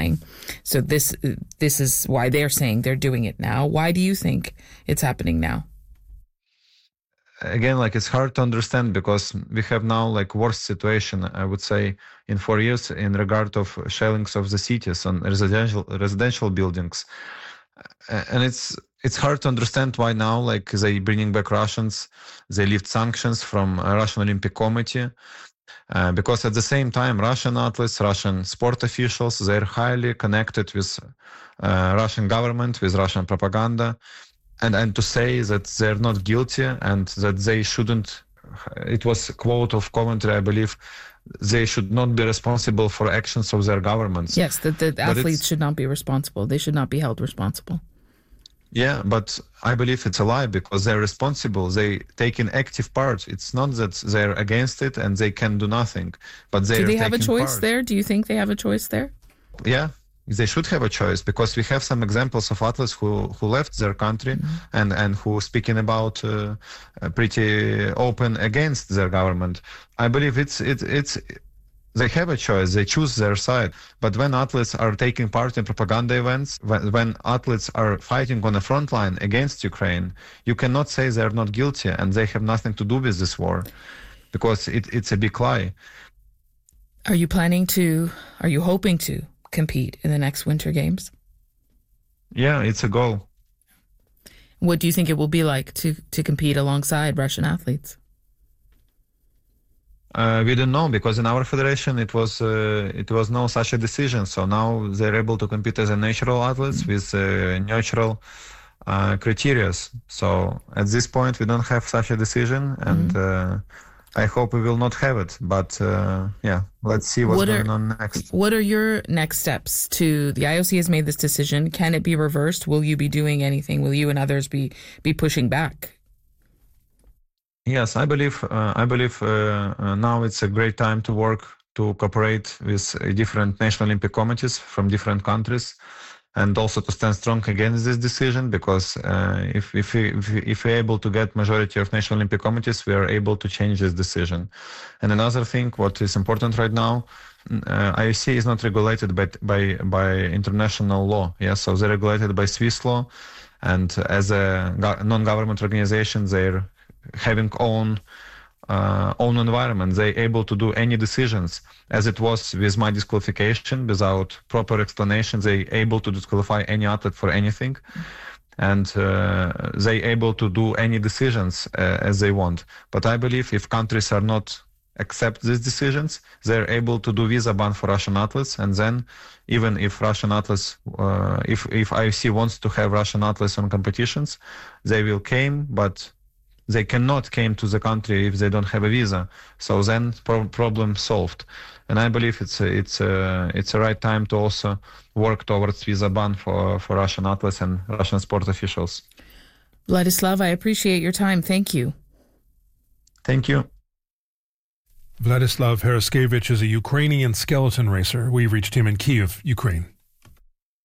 saying. So this is why they're saying they're doing it now. Why do you think it's happening now? Again, like, it's hard to understand because we have now like worst situation, I would say, in 4 years in regard of shellings of the cities on residential buildings. And it's hard to understand why now, like, they bringing back Russians, they lift sanctions from Russian Olympic Committee, because at the same time, Russian athletes, Russian sport officials, they're highly connected with Russian government, with Russian propaganda. And to say that they're not guilty and that they shouldn't, it was a quote of commentary, I believe, they should not be responsible for actions of their governments. Yes, that the athletes should not be responsible. They should not be held responsible. Yeah, but I believe it's a lie because they're responsible. They take an active part. It's not that they're against it and they can do nothing, but they're Do they have a taking choice part. there? Do you think they have a choice there? Yeah. They should have a choice because we have some examples of athletes who left their country and who speaking about pretty open against their government. I believe it's they have a choice. They choose their side. But when athletes are taking part in propaganda events, when athletes are fighting on the front line against Ukraine, you cannot say they're not guilty and they have nothing to do with this war because it's a big lie. Are you hoping to compete in the next Winter Games? Yeah, it's a goal. What do you think it will be like to compete alongside Russian athletes? We don't know because in our federation it was no such a decision. So now they're able to compete as a natural athletes with neutral criteria. So at this point we don't have such a decision, and I hope we will not have it. But let's see what's going on next. What are your next steps? The IOC has made this decision. Can it be reversed? Will you be doing anything? Will you and others be pushing back? Yes, I believe now it's a great time to work, to cooperate with different national Olympic committees from different countries, and also to stand strong against this decision, because if we're able to get majority of national Olympic committees, we are able to change this decision. And another thing, what is important right now, IOC is not regulated by international law. Yes, so they're regulated by Swiss law, and as a non-government organization, they're having own environment. They're able to do any decisions, as it was with my disqualification. Without proper explanation, they're able to disqualify any athlete for anything, and they're able to do any decisions as they want. But I believe if countries are not accept these decisions, they're able to do visa ban for Russian athletes, and then even if Russian athletes, if IOC wants to have Russian athletes on competitions, they will came, but they cannot came to the country if they don't have a visa. So then problem solved. And I believe it's a right time to also work towards visa ban for Russian athletes and Russian sport officials. Vladislav, I appreciate your time. Thank you. Thank you. Vladislav Heraskevich is a Ukrainian skeleton racer. We reached him in Kyiv, Ukraine.